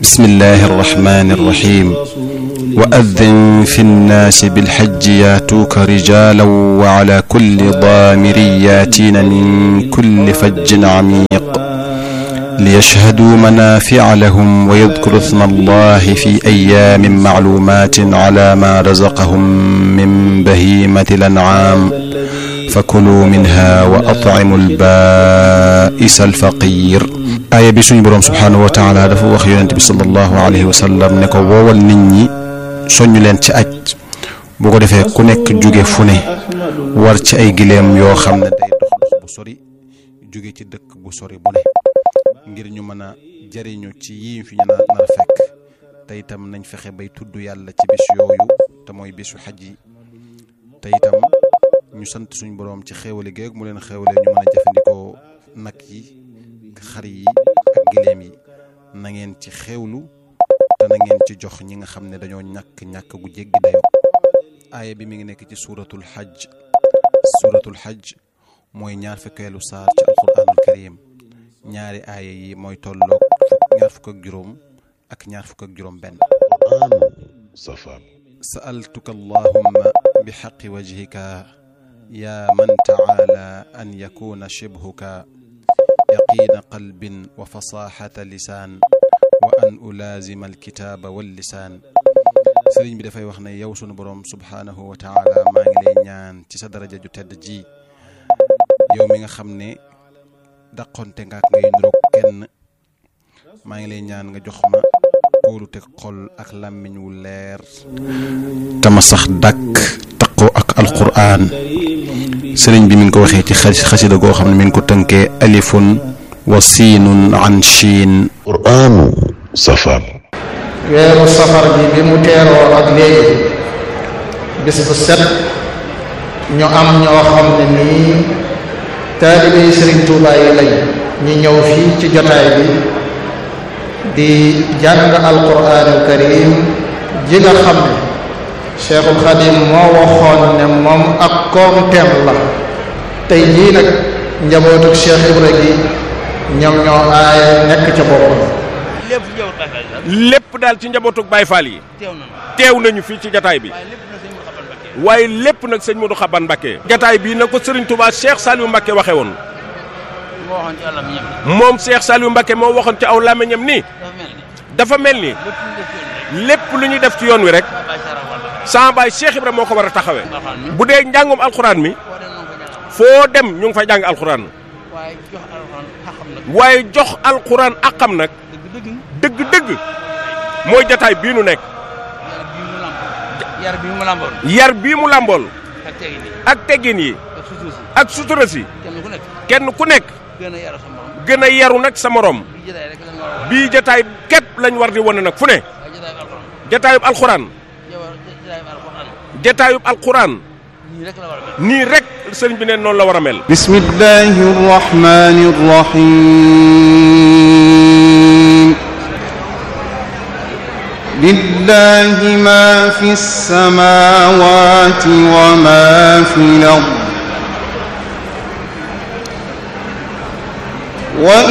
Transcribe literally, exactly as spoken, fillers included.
بسم الله الرحمن الرحيم وأذن في الناس بالحج ياتوك رجالا وعلى كل ضامر ياتين من كل فج عميق ليشهدوا منافع لهم ويذكروا اسم الله في أيام معلومات على ما رزقهم من بهيمة الأنعام فكلوا منها وأطعموا البائس الفقير. aaya bi suñu boroom subhaanahu wa taala dafa wax yonent bi sallallahu alayhi wa sallam ne ko woowal nit ñi soññu leen ci aj bu ko defee ku nekk jóge fu ne war ci ay gileem yoo xam ne day dox dox bu sori jóge ci dëkk bu sori bu ne ngir ñu mën a jariñu ci yi fi ñu nar a fekk te itam nañ fexe bay tudd yàlla ci bis yooyu te mooy bisu xaj yi te itam ñu sant suñu boroom ci xéewale géeg mu leen xéewale ñu mën a jëfandikoo nag yi xar yi ak gileem yi na ngeen ci xewlu te na ngeen ci jox ñi nga xam ne dañoo ñàkk ñàkk gu jéggi dayo aaya bi mi ngi nekk ci suuratul xaj suuratul xaj mooy ñaar fukkeelu saar ci alquranul karim ñaari aaya yi mooy tolloog ñaar fukk ak juróom ak ñaar fukk ak juróom benn safar sa'altuka allahumma bi haqqi wajhika ya man ta'ala an yakuna shibhuka يقين قلب وفصاحة لسان وأن ألازم الكتاب واللسان sëriñ bi dafay wax ne yow sunu boroom subhaanahu wa taala maa ngi lay ñaan ci sa daraja ju tedd ji yow mi nga xam ne daqonte nga ak ngay niroog kenn maa ngi lay ñaan nga jox ma kóolute xol ak làmmiñ wu leer te ma sax dàkk taqoo ak alquraan sëriñ bi mi ngi ko waxee ci xasida goo xam ne mi ngi ko tënkee alifun wa siinun an chiin quraanu safar weeru safar bi bi mu teeroo ak léegi bis bu set ñu am ñoo xam ne nii taalibe yi sëriñ Tuubaa yi lañ ñi ñëw fii ci jotaay bi di jàng alquraanul karim ji nga xam ne Cheikhul Khadim moo waxoon ne moom ak koomteem la tey jii nag njabootu Cheikh Ibra gi ñoom ñoo aaye nekk ca boppam. lépp daal ci njabootu Baye Fall yi teew nañu fii ci jataay bi waaye lépp nag sëñ Modou Xaban Mbacké jataay bii na ko Serigne Touba Cheikh Saliou Mbacké waxe woon moom Cheikh Saliou Mbacké moo waxoon ci aw làmmiñam ni dafa mel ni lépp lu ñuy def ci yoon wi rek sama baay Cheikh Ibrahima moo ko war a taxawee bu dee njàngum alxuraan mi foo dem ñu ngi fay jàng alxuraan waaye jox alxuraan akam nag dëgg-dëgg mooy jataay bii nu nekk yar bii mu làmbool yar bii mu làmbool ak teggin yi ak sutura si kenn ku nekk gën a yaru nag sa morom bii jataay képp lañ war di wane nag fu ne jataayub alxuraan jataayub alquran nii rek sëriñ bi ne noonu la war a mel. bismillahi rahmani rahim lillahi ma fi samawati wa ma fi al-ard wa